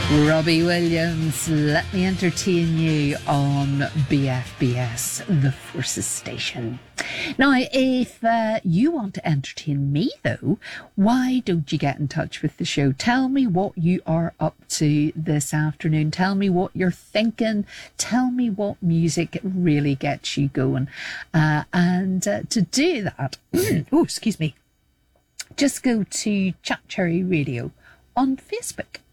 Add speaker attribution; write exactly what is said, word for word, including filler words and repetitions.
Speaker 1: Robbie Williams, let me entertain you on B F B S, the Forces Station. Now, if uh, you want to entertain me, though, why don't you get in touch with the show? Tell me what you are up to this afternoon. Tell me what you're thinking. Tell me what music really gets you going. Uh, and uh, to do that, oh, excuse me, just go to Chat Cherry Radio on Facebook.